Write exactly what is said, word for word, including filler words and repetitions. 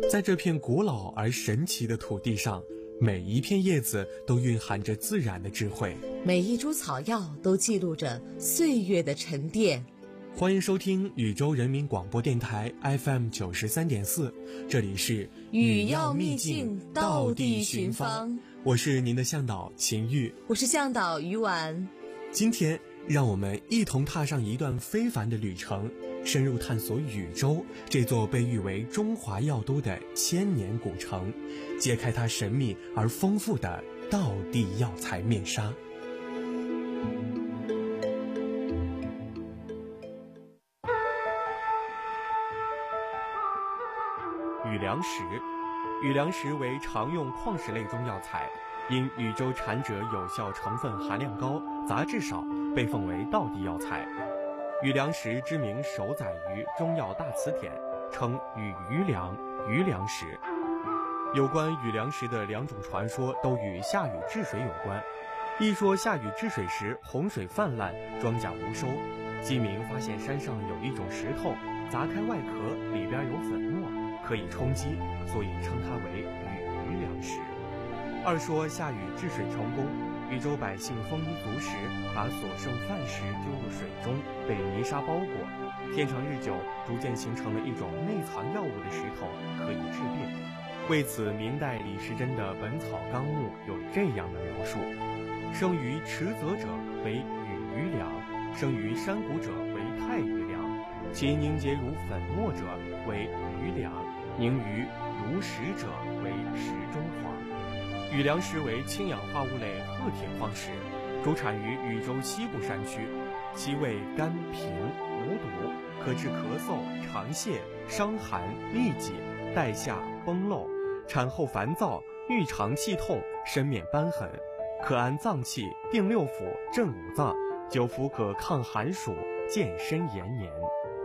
在这片古老而神奇的土地上，每一片叶子都蕴含着自然的智慧， 每一株草药都记录着岁月的沉淀。 欢迎收听禹州人民广播电台 F M 九十三点四，这里是禹药秘境，道地寻芳。 我是您的向导秦玉， 我是向导于婉。 今天让我们一同踏上一段非凡的旅程，深入探索禹州这座被誉为中华药都的千年古城，揭开它神秘而丰富的道地药材面纱。禹梁石，禹梁石为常用矿石类中药材，因禹州产者有效成分含量高，杂质少，被奉为道地药材。禹梁石之名首载于中药大辞典，称禹余梁、余梁石。有关禹梁石的两种传说都与下禹治水有关。一说下禹治水时洪水泛滥，庄稼无收，鸡鸣发现山上有一种石头，砸开外壳，里边有粉末，可以充饥，所以称它为禹余梁石。二说下禹治水成功，禹州百姓丰衣足食，把所剩饭食丢入水中，被泥沙包裹，天长日久，逐渐形成了一种内藏药物的石头，可以治病。为此，明代李时珍的《本草纲目》有这样的描述：生于池泽者为禹余梁，生于山谷者为太禹梁，其凝结如粉末者为余梁，凝于如石者为石中黄。禹梁石为氢氧化物类褐铁矿石，主产于禹州西部山区，其味甘平无毒，可治咳嗽、肠泻、伤寒、痢疾、带下、崩漏，产后烦躁、郁肠气痛、身面瘢痕，可安脏气、定六腑、镇五脏，久服可抗寒暑、健身延年。